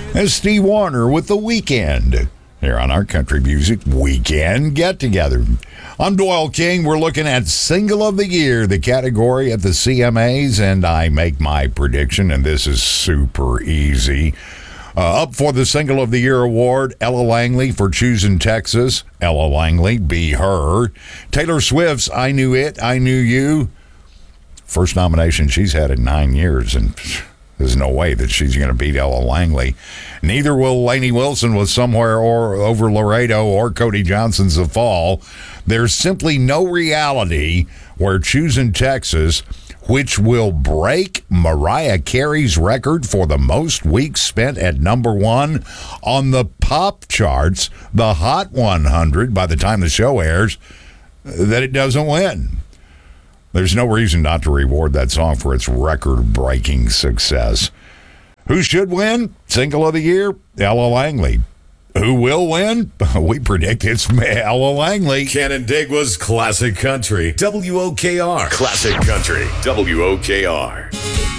As Steve Wariner with The Weekend here on our Country Music Weekend Get-Together. I'm Doyle King. We're looking at Single of the Year, the category at the CMAs, and I make my prediction, and this is super easy. Up for the Single of the Year award, Ella Langley for Choosing Texas. Ella Langley, Be Her. Taylor Swift's I Knew It, I Knew You. First nomination she's had in 9 years, and there's no way that she's going to beat Ella Langley. Neither will Lainey Wilson with Somewhere or Over Laredo or Cody Johnson's The Fall. There's simply no reality where Choosing Texas, which will break Mariah Carey's record for the most weeks spent at number one on the pop charts, the Hot 100, by the time the show airs, that it doesn't win. There's no reason not to reward that song for its record-breaking success. Who should win? Single of the Year? Ella Langley. Who will win? We predict it's Ella Langley. Canandaigua's Classic Country. WOKR. Classic Country. WOKR.